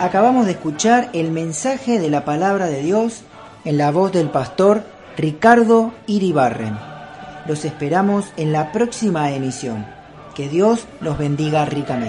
Acabamos de escuchar el mensaje de la palabra de Dios en la voz del pastor Ricardo Iribarren. Los esperamos en la próxima emisión. Que Dios los bendiga ricamente.